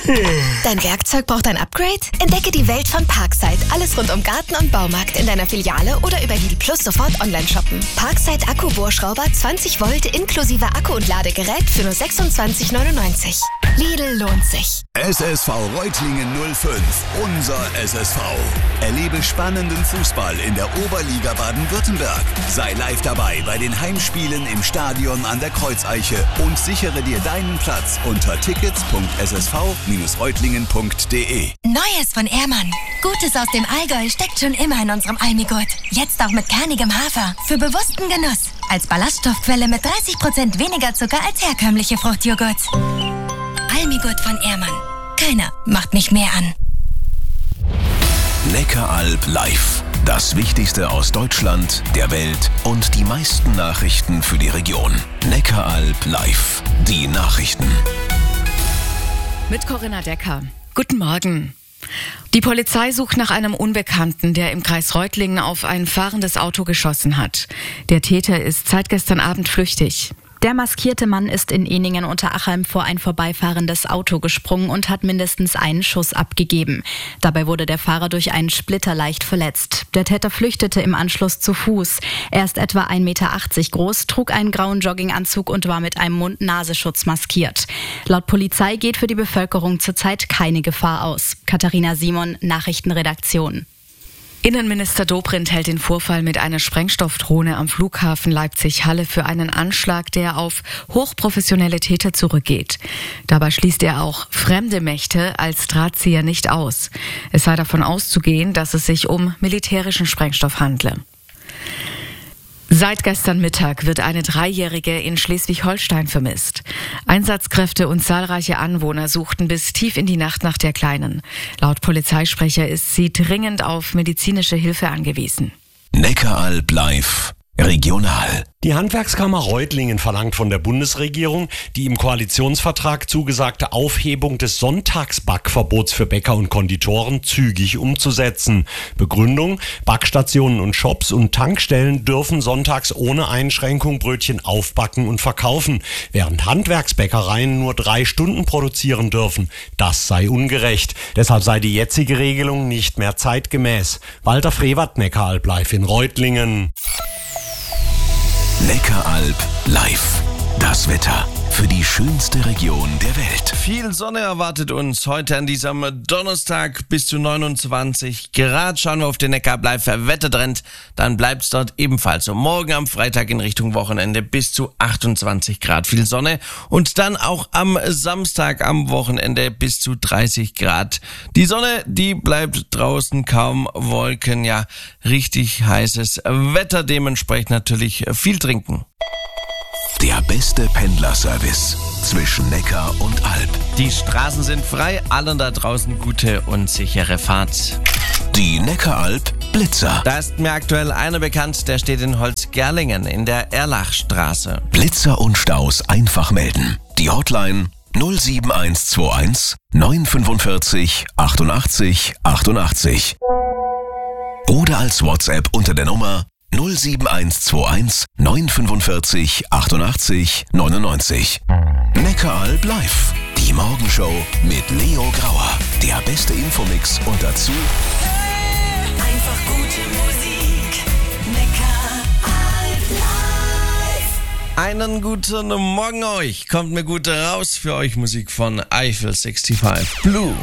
Dein Werkzeug braucht ein Upgrade? Entdecke die Welt von Parkside. Alles rund um Garten und Baumarkt in deiner Filiale oder über Lidl Plus sofort online shoppen. Parkside Akku-Bohrschrauber 20 Volt inklusive Akku und Ladegerät für nur 26,99. Lidl lohnt sich. SSV Reutlingen 05, unser SSV. Erlebe spannenden Fußball in der Oberliga Baden-Württemberg. Sei live dabei bei den Heimspielen im Stadion an der Kreuzeiche und sichere dir deinen Platz unter tickets.ssv-reutlingen.de. Neues von Ehrmann. Gutes aus dem Allgäu steckt schon immer in unserem Almigurt. Jetzt auch mit kernigem Hafer. Für bewussten Genuss. Als Ballaststoffquelle mit 30% weniger Zucker als herkömmliche Fruchtjoghurts. Almigurt von Ehrmann. Keiner macht mich mehr an. Neckaralb live. Das Wichtigste aus Deutschland, der Welt und die meisten Nachrichten für die Region. Neckaralb live. Die Nachrichten. Mit Corinna Decker. Guten Morgen. Die Polizei sucht nach einem Unbekannten, der im Kreis Reutlingen auf ein fahrendes Auto geschossen hat. Der Täter ist seit gestern Abend flüchtig. Der maskierte Mann ist in Ehningen-Unterachem vor ein vorbeifahrendes Auto gesprungen und hat mindestens einen Schuss abgegeben. Dabei wurde der Fahrer durch einen Splitter leicht verletzt. Der Täter flüchtete im Anschluss zu Fuß. Er ist etwa 1,80 Meter groß, trug einen grauen Jogginganzug und war mit einem Mund-Nasenschutz maskiert. Laut Polizei geht für die Bevölkerung zurzeit keine Gefahr aus. Katharina Simon, Nachrichtenredaktion. Innenminister Dobrindt hält den Vorfall mit einer Sprengstoffdrohne am Flughafen Leipzig-Halle für einen Anschlag, der auf hochprofessionelle Täter zurückgeht. Dabei schließt er auch fremde Mächte als Drahtzieher nicht aus. Es sei davon auszugehen, dass es sich um militärischen Sprengstoff handle. Seit gestern Mittag wird eine Dreijährige in Schleswig-Holstein vermisst. Einsatzkräfte und zahlreiche Anwohner suchten bis tief in die Nacht nach der Kleinen. Laut Polizeisprecher ist sie dringend auf medizinische Hilfe angewiesen. Neckaralb live. Regional. Die Handwerkskammer Reutlingen verlangt von der Bundesregierung die im Koalitionsvertrag zugesagte Aufhebung des Sonntagsbackverbots für Bäcker und Konditoren zügig umzusetzen. Begründung: Backstationen und Shops und Tankstellen dürfen sonntags ohne Einschränkung Brötchen aufbacken und verkaufen, während Handwerksbäckereien nur 3 Stunden produzieren dürfen. Das sei ungerecht. Deshalb sei die jetzige Regelung nicht mehr zeitgemäß. Walter Frevert, Neckaralb live in Reutlingen. Neckaralb live. Das Wetter für die schönste Region der Welt. Viel Sonne erwartet uns heute an diesem Donnerstag bis zu 29 Grad. Schauen wir auf den Neckaralb live Wettertrend, dann bleibt es dort ebenfalls so. Morgen am Freitag in Richtung Wochenende bis zu 28 Grad. Viel Sonne und dann auch am Samstag am Wochenende bis zu 30 Grad. Die Sonne, die bleibt draußen, kaum Wolken, ja, richtig heißes Wetter, dementsprechend natürlich viel trinken. Der beste Pendlerservice zwischen Neckar und Alb. Die Straßen sind frei, allen da draußen gute und sichere Fahrt. Die Neckaralb Blitzer. Da ist mir aktuell einer bekannt, der steht in Holzgerlingen in der Erlachstraße. Blitzer und Staus einfach melden. Die Hotline 07121 945 88 88. Oder als WhatsApp unter der Nummer 07121 945 88 99. Neckaralb live. Die Morgenshow mit Leo Grauer. Der beste Infomix und dazu Einfach gute Musik. Neckaralb live. Einen guten Morgen euch. Kommt mir gut raus für euch Musik von Eiffel 65. Blue.